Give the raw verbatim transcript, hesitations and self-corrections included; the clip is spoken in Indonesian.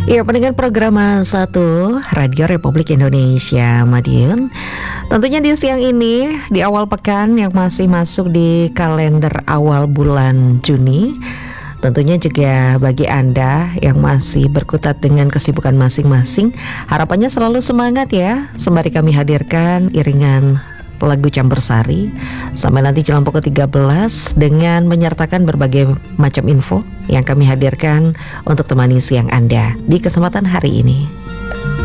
Ya, pendengar program satu Radio Republik Indonesia Madiun. Tentunya di siang ini, di awal pekan yang masih masuk di kalender awal bulan Juni, tentunya juga bagi Anda yang masih berkutat dengan kesibukan masing-masing, harapannya selalu semangat ya. Sembari kami hadirkan iringan lagu Campur Sari sampai nanti jelang pukul tiga belas dengan menyertakan berbagai macam info yang kami hadirkan untuk temani siang Anda di kesempatan hari ini.